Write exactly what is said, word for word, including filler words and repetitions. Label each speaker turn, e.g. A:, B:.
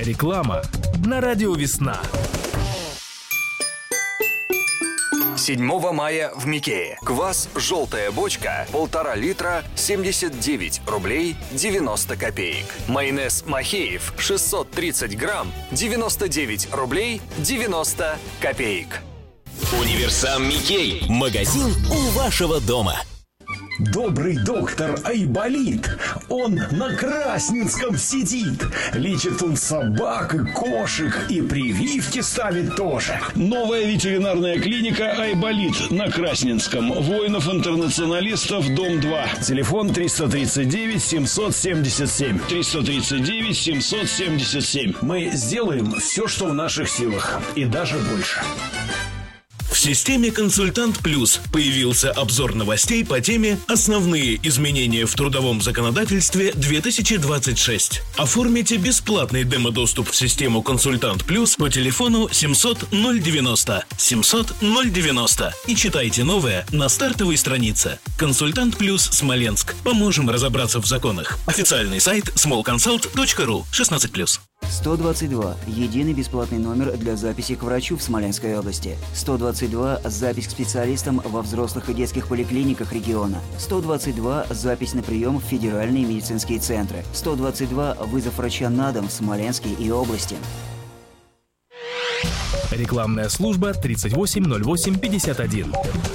A: Реклама на радио «Весна».
B: седьмого мая в Микее. Квас «Желтая бочка» полтора литра, семьдесят девять рублей девяносто копеек. Майонез Махеев шестьсот тридцать грамм, девяносто девять рублей девяносто копеек.
C: Универсам Микей. Магазин у вашего дома.
D: Добрый доктор Айболит, он на Красненском сидит. Лечит он собак и кошек, и прививки ставит тоже.
E: Новая ветеринарная клиника Айболит на Красненском. Воинов-интернационалистов, дом два.
D: Телефон триста тридцать девять семьсот семьдесят семь.
E: триста тридцать девять семьсот семьдесят семь.
D: Мы сделаем все, что в наших силах, и даже больше.
A: В системе «Консультант Плюс» появился обзор новостей по теме «Основные изменения в трудовом законодательстве две тысячи двадцать шесть». Оформите бесплатный демо-доступ в систему «Консультант Плюс» по телефону семьсот ноль девяносто семьсот ноль девяносто и читайте новое на стартовой странице. «Консультант Плюс Смоленск». Поможем разобраться в законах. Официальный сайт смол консалт точка ру. шестнадцать плюс.
F: сто двадцать два. Единый бесплатный номер для записи к врачу в Смоленской области. сто двадцать два. Запись к специалистам во взрослых и детских поликлиниках региона. сто двадцать два. Запись на прием в федеральные медицинские центры. сто двадцать два. Вызов врача на дом в Смоленске и области.
A: Рекламная служба тридцать восемь ноль восемь пятьдесят один.